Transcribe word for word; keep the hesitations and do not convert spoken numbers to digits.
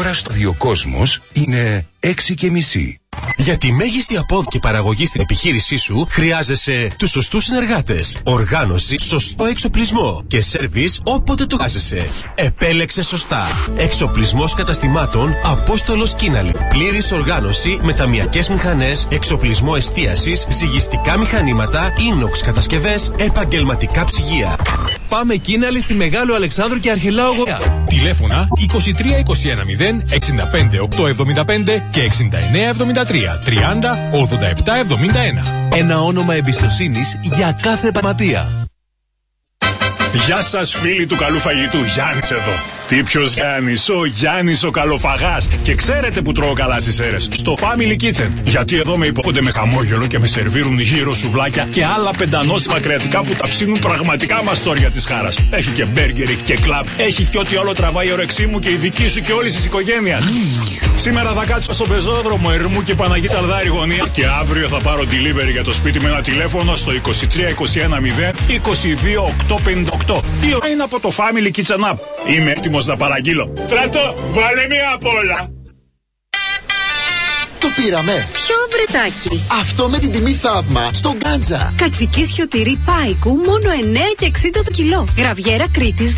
Τώρα στο Διοκόσμος είναι έξι και μισή. Για τη μέγιστη απόδοση και παραγωγή στην επιχείρησή σου χρειάζεσαι τους σωστούς συνεργάτες, οργάνωση, σωστό εξοπλισμό και σέρβις όποτε το χρειάζεσαι. Επέλεξε σωστά. Εξοπλισμός καταστημάτων Απόστολος Κίναλη. Πλήρης οργάνωση με ταμιακές μηχανές, εξοπλισμό εστίασης, ζυγιστικά μηχανήματα, ίνοξ κατασκευές, επαγγελματικά ψυγεία. Πάμε Κίναλη στη Μεγάλο Αλεξάνδρου και Αρχελάου Γορέα. Τηλέφωνα είκοσι τρία είκοσι ένα μηδέν εξήντα πέντε οκτακόσια εβδομήντα πέντε και εξήντα εννέα εβδομήντα τρία τριάντα ογδόντα επτά εβδομήντα ένα. Ένα όνομα εμπιστοσύνης για κάθε επαγγελματία. Γεια σας φίλοι του καλού φαγητού, Γιάννης εδώ. Τι ποιος Γιάννης, ο Γιάννης ο καλοφαγάς. Και ξέρετε που τρώω καλά στις αίρες? Στο Family Kitchen. Γιατί εδώ με υπόκονται με χαμόγελο και με σερβίρουν γύρω σουβλάκια και άλλα πεντανόστιμα κρεατικά που τα ψήνουν πραγματικά μαστόρια της χάρας. Έχει και μπέργκερ, έχει και κλαμπ, έχει και ό,τι όλο τραβάει η όρεξή μου και η δική σου και όλης της οικογένειας. Mm. Σήμερα θα κάτσω στον πεζόδρομο Ερμού και Παναγή Τσαλδάρη γωνία και αύριο θα πάρω delivery για το σπίτι με ένα τηλέφωνο στο είκοσι τρία είκοσι ένα μηδέν είκοσι δύο οκτακόσια πενήντα οκτώ. Η ώρα είναι από το Family Kitchen App. Είμαι έτοιμος να παραγγείλω. Στράτο, βάλε μία απ' όλα. Το πήραμε. Ποιο βρετάκι? Αυτό με την τιμή θαύμα στο Γκάντζα. Κατσικής χιωτηρί Πάικου μόνο εννέα και εξήντα το κιλό. Γραβιέρα Κρήτης